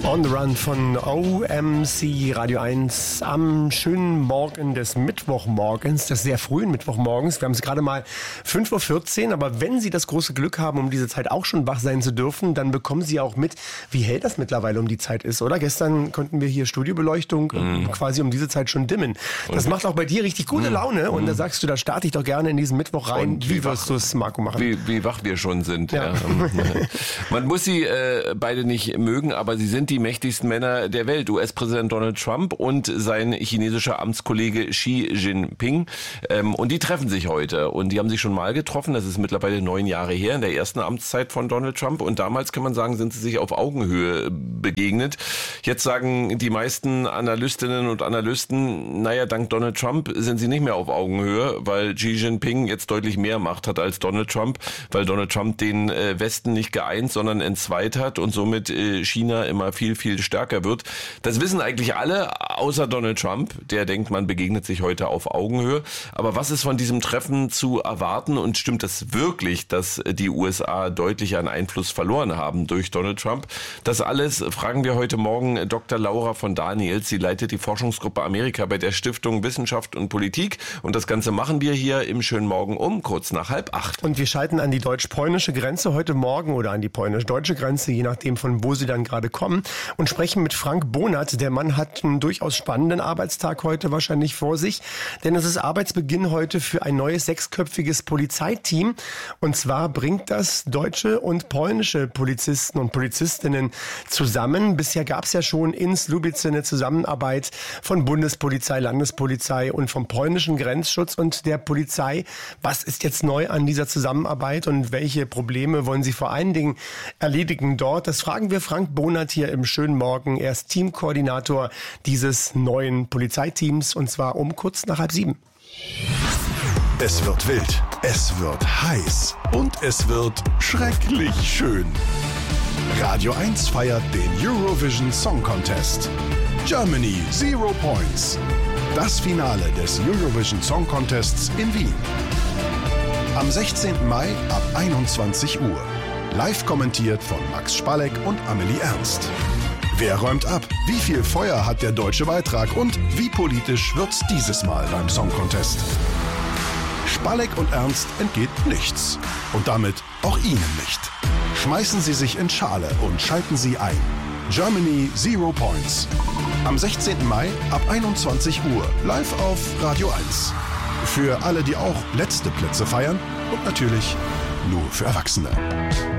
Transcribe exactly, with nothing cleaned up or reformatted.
On the Run von O M C Radio eins am schönen Morgen des Mittwochmorgens, des sehr frühen Mittwochmorgens. Wir haben es gerade mal fünf Uhr vierzehn, aber wenn Sie das große Glück haben, um diese Zeit auch schon wach sein zu dürfen, dann bekommen Sie auch mit, wie hell das mittlerweile um die Zeit ist, oder? Gestern konnten wir hier Studiobeleuchtung mm. quasi um diese Zeit schon dimmen. Das und? macht auch bei dir richtig gute Laune mm. und da sagst du, da starte ich doch gerne in diesen Mittwoch rein. Und wie, wie wirst du es, Marco, machen? Wie, wie wach wir schon sind. Ja. Ja. Man muss sie äh, beide nicht mögen, aber sie sind die mächtigsten Männer der Welt. U S-Präsident Donald Trump und sein chinesischer Amtskollege Xi Jinping. Ähm, und die treffen sich heute. Und die haben sich schon mal getroffen. Das ist mittlerweile neun Jahre her, in der ersten Amtszeit von Donald Trump. Und damals, kann man sagen, sind sie sich auf Augenhöhe begegnet. Jetzt sagen die meisten Analystinnen und Analysten, naja, dank Donald Trump sind sie nicht mehr auf Augenhöhe, weil Xi Jinping jetzt deutlich mehr Macht hat als Donald Trump, weil Donald Trump den äh, Westen nicht geeint, sondern entzweit hat und somit äh, China immer viel, viel stärker wird. Das wissen eigentlich alle, außer Donald Trump, der denkt, man begegnet sich heute auf Augenhöhe. Aber was ist von diesem Treffen zu erwarten und stimmt es wirklich, dass die U S A deutlich an Einfluss verloren haben durch Donald Trump? Das alles fragen wir heute Morgen Doktor Laura von Daniels. Sie leitet die Forschungsgruppe Amerika bei der Stiftung Wissenschaft und Politik und das Ganze machen wir hier im schönen Morgen um kurz nach halb acht. Und wir schalten an die deutsch-polnische Grenze heute Morgen oder an die polnisch-deutsche Grenze, je nachdem von wo sie dann gerade kommen und sprechen mit Frank Bonert. Der Mann hat einen durchaus spannenden Arbeitstag heute wahrscheinlich vor sich, denn es ist Arbeitsbeginn heute für ein neues sechsköpfiges Polizeiteam. Und zwar bringt das deutsche und polnische Polizisten und Polizistinnen zusammen. Bisher gab es ja schon in Słubice eine Zusammenarbeit von Bundespolizei, Landespolizei und vom polnischen Grenzschutz und der Polizei. Was ist jetzt neu an dieser Zusammenarbeit und welche Probleme wollen Sie vor allen Dingen erledigen dort? Das fragen wir Frank Bonert hier im schönen Morgen. Er ist Teamkoordinator dieses neuen Polizeiteams und zwar um kurz nach halb sieben. Es wird wild, es wird heiß und es wird schrecklich schön. Radio eins feiert den Eurovision Song Contest. Germany Zero Points. Das Finale des Eurovision Song Contests in Wien. Am sechzehnten Mai ab einundzwanzig Uhr. Live kommentiert von Max Spalek und Amelie Ernst. Wer räumt ab? Wie viel Feuer hat der deutsche Beitrag? Und wie politisch wird's dieses Mal beim Song Contest? Spalek und Ernst entgeht nichts. Und damit auch Ihnen nicht. Schmeißen Sie sich in Schale und schalten Sie ein. Germany Zero Points. Am sechzehnten Mai ab einundzwanzig Uhr. Live auf Radio eins. Für alle, die auch letzte Plätze feiern. Und natürlich nur für Erwachsene.